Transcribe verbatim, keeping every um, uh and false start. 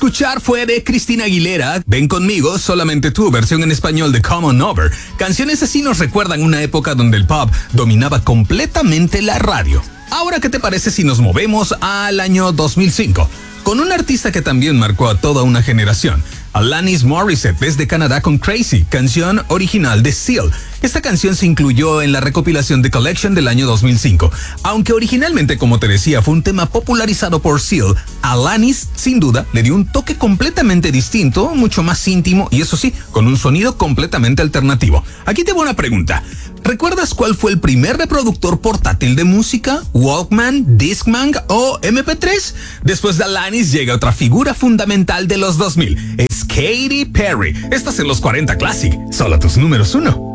Escuchar fue de Cristina Aguilera, Ven conmigo, solamente tú, versión en español de Come On Over. Canciones así nos recuerdan una época donde el pop dominaba completamente la radio. Ahora, ¿qué te parece si nos movemos al año dos mil cinco? Con un artista que también marcó a toda una generación. Alanis Morissette desde Canadá con Crazy, canción original de Seal. Esta canción se incluyó en la recopilación The Collection del año dos mil cinco. Aunque originalmente, como te decía, fue un tema popularizado por Seal, Alanis, sin duda, le dio un toque completamente distinto, mucho más íntimo y eso sí, con un sonido completamente alternativo. Aquí te voy una pregunta. ¿Recuerdas cuál fue el primer reproductor portátil de música? ¿Walkman, Discman o eme pe tres? Después de Alanis llega otra figura fundamental de los dos mil. Es Katy Perry. Estás en los cuarenta Classic. Solo tus números uno.